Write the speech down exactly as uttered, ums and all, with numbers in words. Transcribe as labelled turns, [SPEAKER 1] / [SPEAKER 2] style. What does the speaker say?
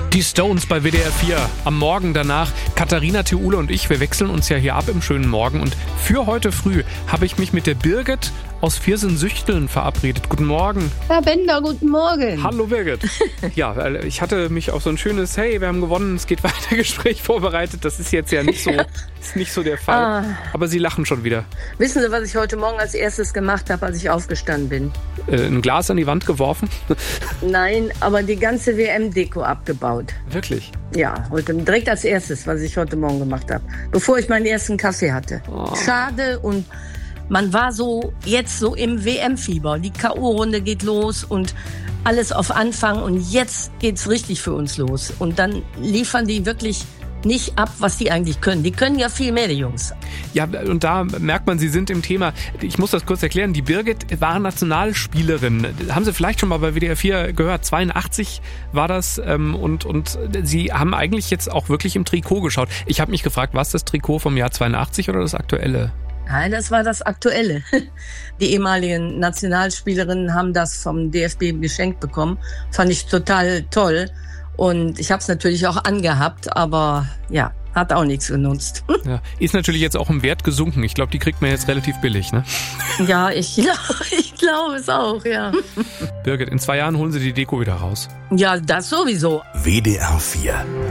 [SPEAKER 1] Die Stones bei W D R vier. Am Morgen danach, Katharina Theule und ich, wir wechseln uns ja hier ab im schönen Morgen. Und für heute früh habe ich mich mit der Birgit aus Viersen-Süchteln verabredet. Guten Morgen.
[SPEAKER 2] Herr Bender, guten Morgen.
[SPEAKER 1] Hallo Birgit. Ja, ich hatte mich auf so ein schönes, hey, wir haben gewonnen, es geht weiter Gespräch vorbereitet. Das ist jetzt ja nicht so, ist nicht so der Fall.
[SPEAKER 2] Ah.
[SPEAKER 1] Aber Sie lachen schon wieder.
[SPEAKER 2] Wissen Sie, was ich heute Morgen als erstes gemacht habe, als ich aufgestanden bin?
[SPEAKER 1] Äh, ein Glas an die Wand geworfen?
[SPEAKER 2] Nein, aber die ganze W M-Deko abgebaut.
[SPEAKER 1] Wirklich?
[SPEAKER 2] Ja, heute direkt als erstes, was ich heute Morgen gemacht habe. Bevor ich meinen ersten Kaffee hatte.
[SPEAKER 1] Oh.
[SPEAKER 2] Schade, und man war so jetzt so im W M-Fieber. Die K O-Runde geht los und alles auf Anfang, und jetzt geht's richtig für uns los. Und dann liefern die wirklich nicht ab, was die eigentlich können. Die können ja viel mehr, die Jungs.
[SPEAKER 1] Ja, und da merkt man, Sie sind im Thema. Ich muss das kurz erklären. Die Birgit war Nationalspielerin. Haben Sie vielleicht schon mal bei W D R vier gehört? zweiundachtzig war das. Und, und Sie haben eigentlich jetzt auch wirklich im Trikot geschaut. Ich habe mich gefragt, war es das Trikot vom Jahr zweiundachtzig oder das aktuelle?
[SPEAKER 2] Nein, das war das Aktuelle. Die ehemaligen Nationalspielerinnen haben das vom D F B geschenkt bekommen. Fand ich total toll. Und ich habe es natürlich auch angehabt, aber ja, hat auch nichts genutzt.
[SPEAKER 1] Ja, ist natürlich jetzt auch im Wert gesunken. Ich glaube, die kriegt man jetzt relativ billig, ne?
[SPEAKER 2] Ja, ich glaube ich glaub es auch, ja.
[SPEAKER 1] Birgit, in zwei Jahren holen Sie die Deko wieder raus.
[SPEAKER 2] Ja, das sowieso.
[SPEAKER 3] W D R vier